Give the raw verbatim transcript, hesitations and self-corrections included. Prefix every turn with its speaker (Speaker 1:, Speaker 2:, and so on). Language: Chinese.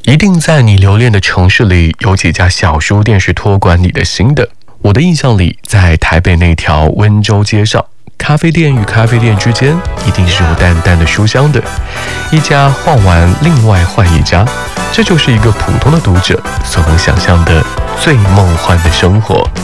Speaker 1: 一定在你留恋的城市里有几家小书店是托管你的心的。我的印象里，在台北那条温州街上，咖啡店与咖啡店之间一定是有淡淡的书香的，一家换完另外换一家，这就是一个普通的读者所能想象的最梦幻的生活。